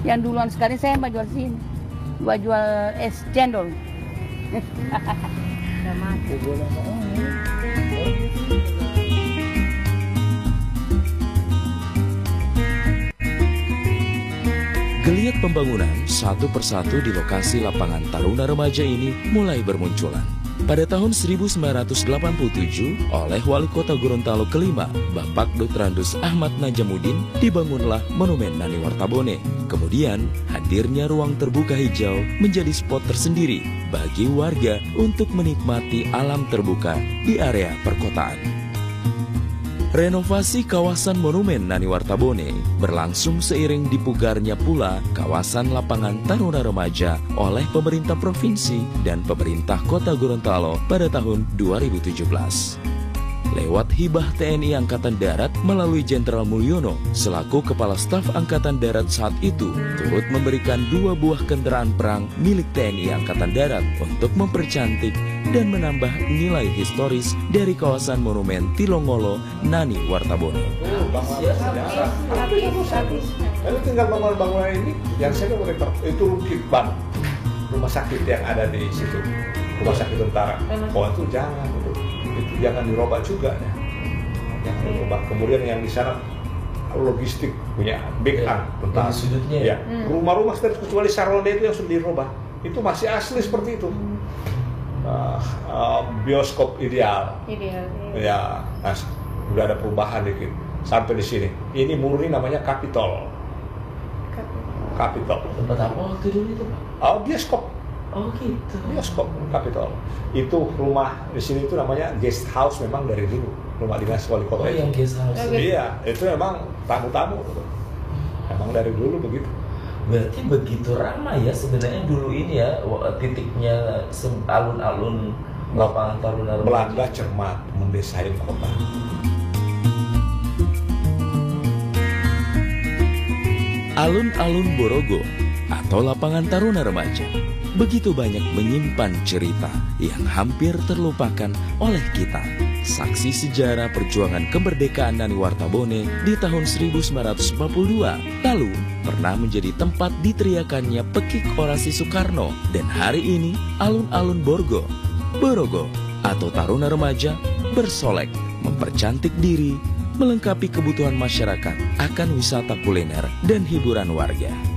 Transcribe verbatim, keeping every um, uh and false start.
Yang duluan sekali saya mbak jual sini, mbak jual es cendol. Udah mati. Geliat pembangunan satu persatu di lokasi lapangan Taruna Remaja ini mulai bermunculan. Pada tahun seribu sembilan ratus delapan puluh tujuh, oleh Wali Kota Gorontalo kelima, Bapak Dotrandus Ahmad Najamuddin, dibangunlah Monumen Nani Wartabone. Kemudian, hadirnya ruang terbuka hijau menjadi spot tersendiri bagi warga untuk menikmati alam terbuka di area perkotaan. Renovasi kawasan Monumen Nani Wartabone berlangsung seiring dipugarnya pula kawasan lapangan Taruna Remaja oleh pemerintah provinsi dan pemerintah kota Gorontalo pada tahun dua ribu tujuh belas. Lewat hibah T N I Angkatan Darat melalui Jenderal Mulyono selaku Kepala Staf Angkatan Darat saat itu turut memberikan dua buah kendaraan perang milik T N I Angkatan Darat untuk mempercantik dan menambah nilai historis dari kawasan Monumen Tilongolo Nani Wartabone. Lalu tinggal bangunan-bangunan ini yang saya mau itu Rukit Ban, rumah sakit yang ada di situ, rumah sakit tentara. Oh itu jangan, itu, itu jangan dirubah juga ya. Jangan dirubah. Kemudian yang di sana logistik punya Big An tentara. Sudutnya ya. Rumah-rumah kecuali Sarode itu yang sudah dirubah. Itu masih asli seperti itu. Uh, uh, bioskop ideal, Ideal. ya, nah, udah ada perubahan dikit sampai di sini. Ini murni namanya Capitol. Capitol. Tempat apa waktu dulu itu, Pak? Oh, bioskop. Oh gitu. Bioskop Capitol. Itu rumah di sini itu namanya guest house memang dari dulu, rumah dinas wali kota. Oh, itu. yang guest house. Oh, Iya, itu memang tamu-tamu. Emang dari dulu begitu. Berarti begitu ramai ya sebenarnya dulu ini ya titiknya alun-alun lapangan Taruna Remaja. Belanda cermat mendesain kota. Alun-alun Borogo atau lapangan Taruna Remaja begitu banyak menyimpan cerita yang hampir terlupakan oleh kita. Saksi sejarah perjuangan kemerdekaan Nani Wartabone di tahun seribu sembilan ratus empat puluh dua, lalu pernah menjadi tempat diteriakannya pekik orasi Soekarno, dan hari ini alun-alun Borgo, Borogo atau Taruna Remaja bersolek, mempercantik diri, melengkapi kebutuhan masyarakat akan wisata kuliner dan hiburan warga.